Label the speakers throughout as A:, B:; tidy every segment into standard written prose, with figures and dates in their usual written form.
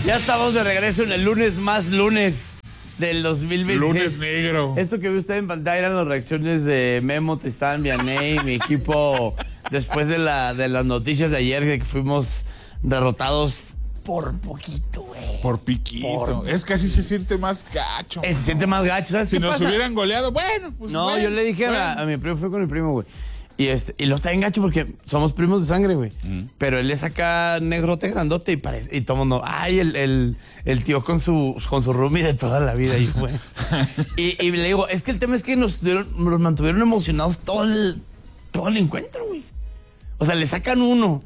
A: Ya estamos de regreso en el lunes más lunes del 2026.
B: Lunes negro.
A: Esto que ve usted en pantalla eran las reacciones de Memo, Tristán, Vianney, mi equipo, después de las noticias de ayer que fuimos derrotados por poquito, güey.
B: Por piquito. Es que así se siente más gacho.
A: Se siente más gacho, ¿sabes
B: Si
A: qué
B: nos
A: pasa?
B: hubieran goleado, bueno, pues
A: No,
B: bueno,
A: yo le dije a mi primo, fue con mi primo, güey. Y lo está bien gacho porque somos primos de sangre, güey. Pero él es acá negrote, grandote y parece. Y todo el mundo, ay, el tío con su roomie de toda la vida. Y, güey. y le digo, es que el tema es que nos mantuvieron emocionados todo el encuentro, güey. O sea, le sacan uno,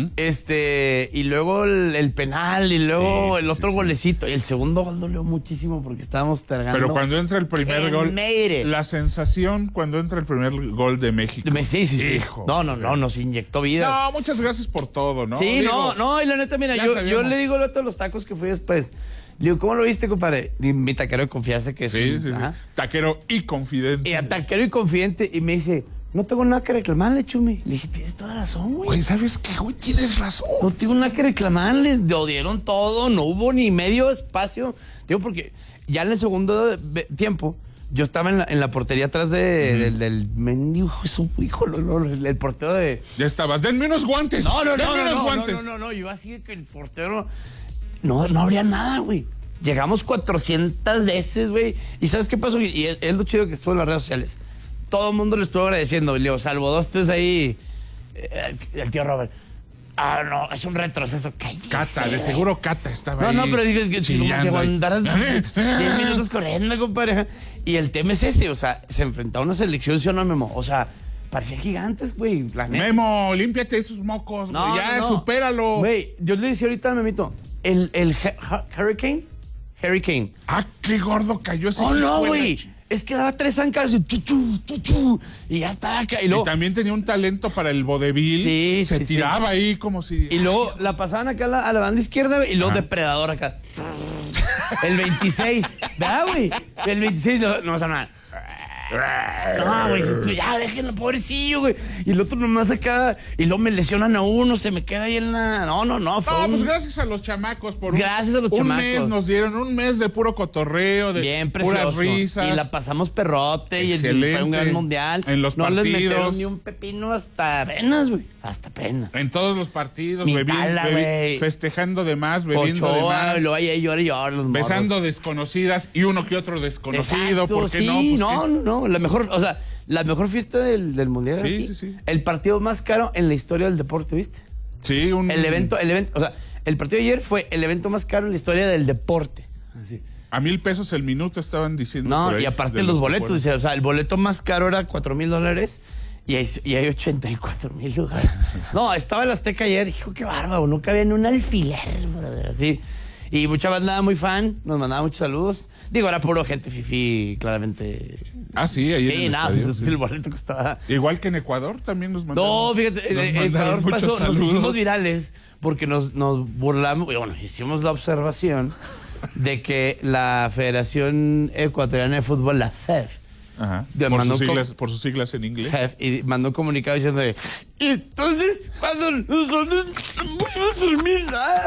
A: y luego el penal, y luego el otro golecito. Y el segundo gol dolió muchísimo porque estábamos cargando.
B: Pero cuando entra el primer gol, la sensación cuando entra el primer gol de México.
A: Sí.
B: Hijo,
A: no, nos inyectó vida.
B: No, muchas gracias por todo, ¿no?
A: Sí,
B: Digo,
A: y la neta, mira, yo le digo a todos los tacos que fui después. Le digo, ¿cómo lo viste, compadre? Y mi taquero de confianza que es.
B: Sí. Taquero y confidente.
A: Y a taquero y confidente, y me dice, no tengo nada que reclamarle, Chumi. Le dije, tienes toda la razón, güey.
B: Güey, ¿sabes qué, güey? Tienes razón.
A: No tengo nada que reclamarles, dieron todo, no hubo ni medio espacio. Digo, porque ya en el segundo tiempo, yo estaba en la portería atrás del mendigo, el portero de...
B: Ya estabas, denme unos guantes.
A: No, yo así que el portero... No habría nada, güey. Llegamos 400 veces, güey. ¿Y sabes qué pasó? Y es lo chido que estuvo en las redes sociales. Todo el mundo le estuvo agradeciendo, Leo, salvo 2, 3 ahí. El tío Robert. No, es un retroceso. Cállese.
B: Cata, de seguro Cata estaba ahí.
A: No, pero digo, es que si aguantaras 10 minutos corriendo, compadre. Y el tema es ese, o sea, se enfrentaba a una selección, ¿sí o no, Memo? O sea, parecía gigantes, güey.
B: Memo, límpiate esos mocos, güey. Ya, supéralo.
A: Güey, yo le decía ahorita al Memito, el Hurricane.
B: Ah, qué gordo cayó ese.
A: Oh, no, güey. Es que daba 3 zancas y ya estaba acá. Y
B: también tenía un talento para el vodevil.
A: Sí,
B: se tiraba ahí como si...
A: Y luego la pasaban acá a la banda izquierda y luego depredador acá. El 26. ¿Verdad, güey? El 26 no pasa nada. No, güey, ya déjenlo, pobrecillo, güey. Y el otro nomás acá, y luego me lesionan a uno, se me queda ahí en la... No,
B: pues gracias a los chamacos por
A: gracias a los chamacos.
B: Un mes nos dieron, un mes de puro cotorreo, de
A: bien precioso.
B: Puras risas.
A: Y la pasamos perrote.
B: Excelente.
A: Y fue un gran mundial.
B: En los partidos.
A: No les metieron ni un pepino hasta apenas, güey. Hasta apenas.
B: En todos los partidos, festejando de más, bebiendo
A: Ochoa,
B: de más.
A: Y luego ahí llora los
B: besando
A: morros.
B: Desconocidas y uno que otro desconocido.
A: Exacto,
B: ¿Por qué
A: sí,
B: no? Pues
A: no. La mejor fiesta del mundial.
B: Sí.
A: El partido más caro en la historia del deporte, ¿viste?
B: Sí,
A: El evento, o sea, el partido de ayer fue el evento más caro en la historia del deporte. Así.
B: A $1,000 el minuto estaban diciendo.
A: No,
B: por ahí,
A: y aparte los boletos, o sea, el boleto más caro era $4,000 y hay 84,000 lugares. No, estaba el Azteca ayer, dijo, qué bárbaro, no cabía en un alfiler, brother, así. Y mucha banda muy fan, nos mandaba muchos saludos. Digo, era puro gente fifí, claramente.
B: Ah, sí, ahí en el estadio,
A: pues, el boleto costaba...
B: Igual que en Ecuador también nos mandaron.
A: No, fíjate, en Ecuador pasó, nos hicimos virales porque nos burlamos, bueno, hicimos la observación de que la Federación Ecuatoriana de Fútbol, la FEF,
B: por sus siglas en inglés.
A: FEF, y mandó un comunicado diciendo y entonces cuando nosotros fuimos a dormir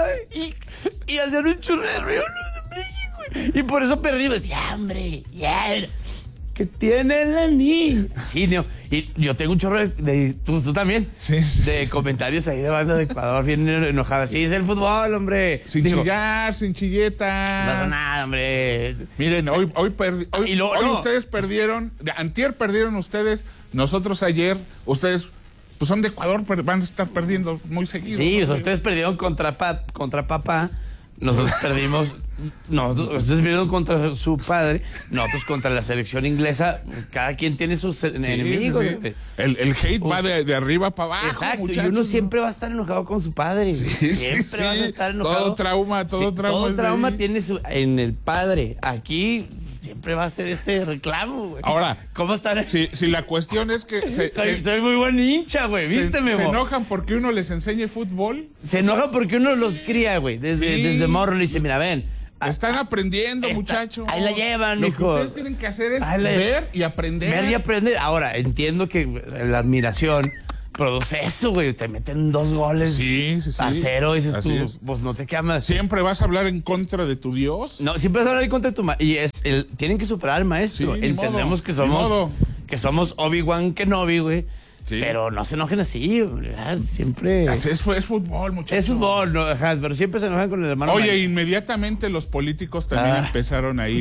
A: y hacer un churrero de México y por eso perdimos. Ya, hombre, ya. ¿Qué tiene la niña? Sí, no. Y yo tengo un chorro tú también.
B: Sí.
A: De comentarios ahí de banda de Ecuador bien enojadas. Sí, es el fútbol, hombre.
B: Sin chillar, sin chilletas.
A: No pasa nada, hombre.
B: Miren, hoy ustedes perdieron. Antier perdieron ustedes. Nosotros ayer. Ustedes, pues son de Ecuador, pero van a estar perdiendo muy seguido.
A: Sí, o sea, ustedes perdieron contra papá. Nosotros perdimos. Ustedes perdieron contra su padre, nosotros contra la selección inglesa. Cada quien tiene sus enemigos.
B: Sí. El hate va de arriba para abajo.
A: Exacto,
B: muchachos,
A: y uno siempre va a estar enojado con su padre. Siempre va a estar enojado.
B: Todo trauma
A: tiene en el padre. Aquí siempre va a ser ese reclamo, güey.
B: Ahora,
A: ¿cómo están?
B: Si la cuestión es que
A: soy muy buen hincha, güey. Vísteme,
B: se enojan porque uno les enseñe fútbol.
A: Se enojan porque uno los cría, güey. Desde morro le dice, mira, ven.
B: Están aprendiendo, muchachos.
A: Ahí la llevan,
B: Lo
A: hijo.
B: que ustedes tienen que hacer es ver y aprender.
A: Ver y aprender. Ahora, entiendo que la admiración produce eso, güey. Te meten 2 goles a 0. Y dices tú, pues no te quedas.
B: ¿Siempre vas a hablar en contra de tu Dios?
A: No, siempre vas a hablar en contra de tu maestro. Y tienen que superar al maestro. Entendemos que somos Obi-Wan Kenobi, güey. Sí. Pero no se enojen así, ¿verdad? Siempre.
B: Es fútbol, muchachos.
A: Es fútbol, no, pero siempre se enojan con el hermano.
B: Oye, inmediatamente los políticos también empezaron ahí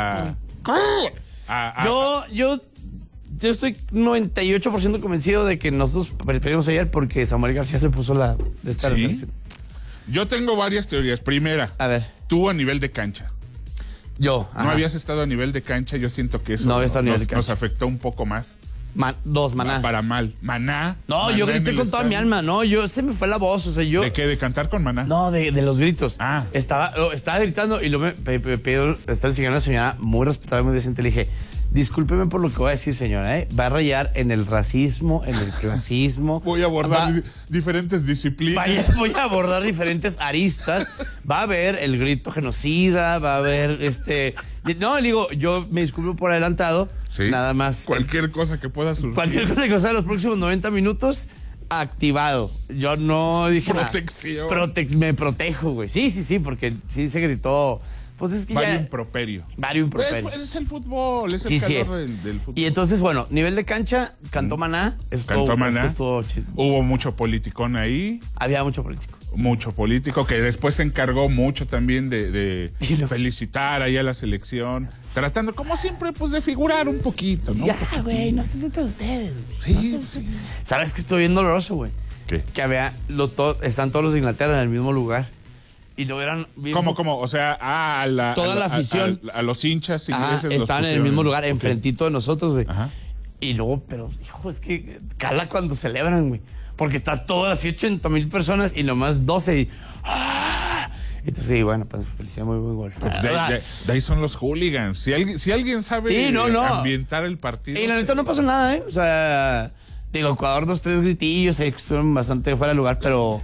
A: Yo estoy 98% convencido de que nosotros perdimos ayer porque Samuel García se puso de estar en la selección.
B: Yo tengo varias teorías. Primera,
A: a ver,
B: tú a nivel de cancha.
A: Yo.
B: No habías estado a nivel de cancha, yo siento que eso nos afectó un poco más.
A: Maná.
B: Para mal. Maná.
A: No, yo grité con toda mi alma, no, se me fue la voz, o sea, yo.
B: ¿De qué? ¿De cantar con Maná?
A: No, de los gritos.
B: Ah.
A: Estaba gritando y luego me estaba enseñando a una señora muy respetable, muy decente, le dije, discúlpeme por lo que voy a decir, señora, va a rayar en el racismo, en el clasismo.
B: Voy a abordar diferentes disciplinas.
A: Voy a abordar diferentes aristas. Va a haber el grito genocida, va a haber No, le digo, yo me disculpo por adelantado.
B: Sí.
A: Nada más.
B: Cualquier cosa que pueda surgir.
A: Cualquier cosa que sea en los próximos 90 minutos, activado. Yo no dije
B: protección.
A: Me protejo, güey. Sí, porque sí se gritó. Pues es que
B: Vario improperio. Es el fútbol, es el calor del fútbol.
A: Y entonces, bueno, nivel de cancha, cantó Maná.
B: Cantó Maná. Hubo mucho politicón ahí.
A: Había mucho político.
B: Mucho político, que después se encargó mucho también de felicitar ahí a la selección, tratando, como siempre, pues de figurar un poquito, ¿no?
A: Ya, güey, no se trata de ustedes, güey.
B: Sí.
A: ¿Sabes que estoy bien doloroso, güey?
B: ¿Qué?
A: Que están todos los de Inglaterra en el mismo lugar. Y lo eran...
B: ¿Cómo? O sea,
A: toda la afición.
B: A los hinchas ingleses
A: estaban en el mismo lugar, enfrentito de nosotros, güey. Ajá. Y luego, pero, hijo, es que cala cuando celebran, güey. Porque estás todo así 80,000 personas y nomás 12 y... Entonces, sí, bueno, pues felicidad, muy buen gol.
B: Pues de ahí son los hooligans. Si alguien sabe ambientar el partido...
A: Y la neta no pasó nada, ¿eh? O sea, digo, Ecuador 2-3 gritillos, estuvieron bastante fuera de lugar,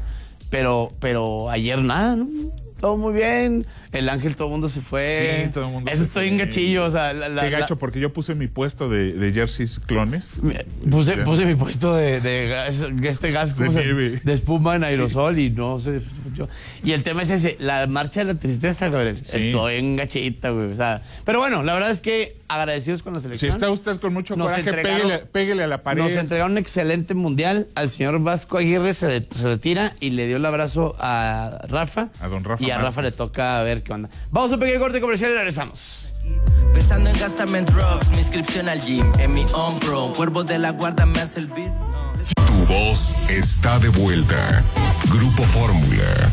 A: pero ayer nada, ¿no? Todo muy bien. El Ángel, todo el mundo se fue.
B: Sí, todo el mundo
A: Eso estoy en gachillo, o sea...
B: Qué gacho, porque yo puse mi puesto de jerseys clones.
A: Puse mi puesto de gas como de espuma en aerosol y no se escuchó. Y el tema es ese, la marcha de la tristeza, güey. Sí. Estoy en gachita, güey. O sea, pero bueno, la verdad es que agradecidos con la selección.
B: Si está usted con mucho coraje, pégale a la pared.
A: Nos entregaron un excelente mundial. Al señor Vasco Aguirre se retira y le dio el abrazo a Rafa.
B: A don Rafa.
A: Y a Rafa le toca ver qué onda. Vamos a un pequeño corte comercial y regresamos.
C: Pensando en gastarme en drugs, mi inscripción al gym, en mi hombro, cuervo de la guarda me hace el beat.
D: Tu voz está de vuelta. Grupo Fórmula.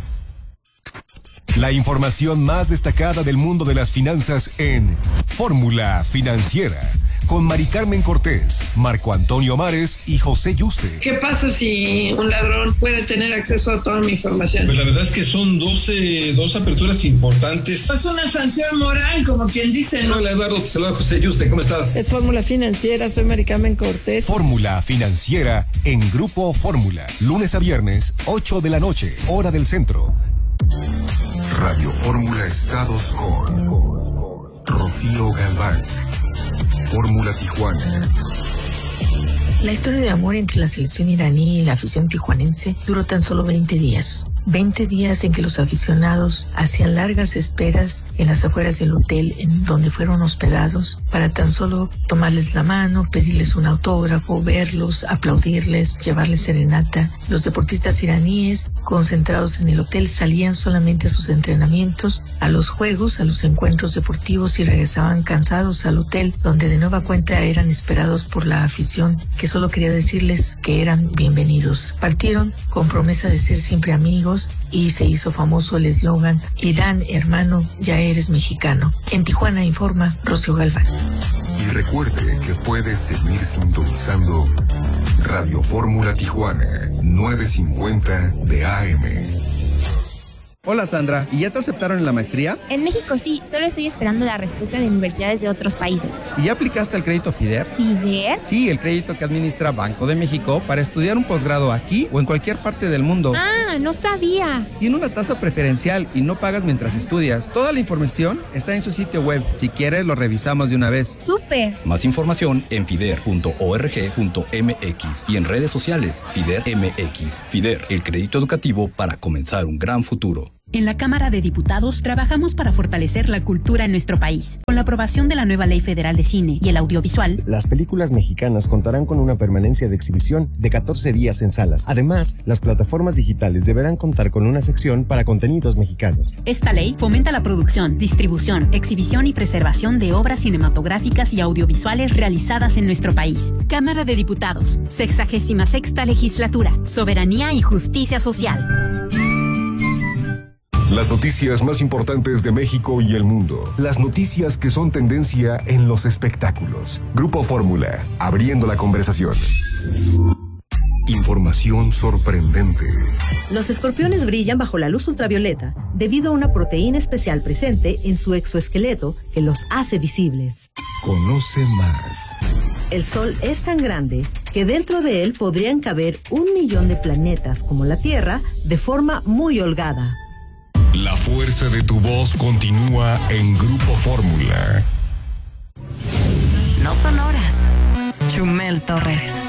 D: La información más destacada del mundo de las finanzas en Fórmula Financiera, con Mari Carmen Cortés, Marco Antonio Mares y José Yuste.
E: ¿Qué pasa si un ladrón puede tener acceso a toda mi información?
F: Pues la verdad es que son dos aperturas importantes.
E: Es una sanción moral, como quien dice, ¿no?
F: Hola Eduardo, te saluda José Yuste, ¿cómo estás?
E: Es Fórmula Financiera, soy Mari Carmen Cortés.
D: Fórmula Financiera en Grupo Fórmula, lunes a viernes, 8 de la noche, hora del centro. Radio Fórmula Estados con Rocío Galván. Fórmula Tijuana.
G: La historia de amor entre la selección iraní y la afición tijuanense duró tan solo 20 días. 20 días en que los aficionados hacían largas esperas en las afueras del hotel en donde fueron hospedados para tan solo tomarles la mano, pedirles un autógrafo, verlos, aplaudirles, llevarles serenata. Los deportistas iraníes, concentrados en el hotel, salían solamente a sus entrenamientos, a los juegos, a los encuentros deportivos y regresaban cansados al hotel, donde de nueva cuenta eran esperados por la afición, que solo quería decirles que eran bienvenidos. Partieron con promesa de ser siempre amigos y se hizo famoso el eslogan Irán, hermano, ya eres mexicano. En Tijuana informa Rocío Galván.
D: Y recuerde que puede seguir sintonizando Radio Fórmula Tijuana 950 de AM.
H: Hola Sandra, ¿y ya te aceptaron en la maestría?
I: En México sí, solo estoy esperando la respuesta de universidades de otros países.
H: ¿Y ya aplicaste al crédito FIDER?
I: ¿FIDER?
H: Sí, el crédito que administra Banco de México para estudiar un posgrado aquí o en cualquier parte del mundo.
I: Ah, no sabía.
H: Tiene una tasa preferencial y no pagas mientras estudias. Toda la información está en su sitio web. Si quieres, lo revisamos de una vez.
I: ¡Súper!
J: Más información en fider.org.mx y en redes sociales FIDER MX. FIDER, el crédito educativo para comenzar un gran futuro.
K: En la Cámara de Diputados trabajamos para fortalecer la cultura en nuestro país. Con la aprobación de la nueva Ley Federal de Cine y el Audiovisual,
L: las películas mexicanas contarán con una permanencia de exhibición de 14 días en salas. Además, las plataformas digitales deberán contar con una sección para contenidos mexicanos.
K: Esta ley fomenta la producción, distribución, exhibición y preservación de obras cinematográficas y audiovisuales realizadas en nuestro país. Cámara de Diputados, 66ª Legislatura, Soberanía y Justicia Social.
D: Las noticias más importantes de México y el mundo. Las noticias que son tendencia en los espectáculos. Grupo Fórmula, abriendo la conversación. Información sorprendente.
M: Los escorpiones brillan bajo la luz ultravioleta debido a una proteína especial presente en su exoesqueleto que los hace visibles.
D: Conoce más.
M: El Sol es tan grande que dentro de él podrían caber 1 millón de planetas como la Tierra de forma muy holgada.
D: La fuerza de tu voz continúa en Grupo Fórmula.
N: No son horas. Chumel Torres.